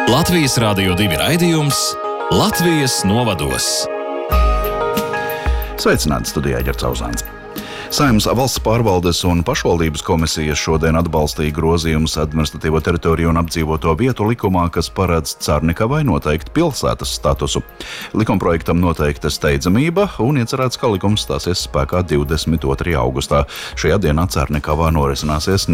Latvijas Rādio 2 raidījums Latvijas novados. Sveicināti, studijā Ģerts Auzāns. Saeimas valsts pārvaldes un pašvaldības komisijas šodien atbalstīja grozījumus administratīvo teritoriju un apdzīvoto vietu likumā, kas paredz Carnikavai noteikt pilsētas statusu. Likumprojektam noteikta steidzamība un iecerēts, ka likums stāsies spēkā 22. augustā. Šajā dienā Carnikavā norisināsies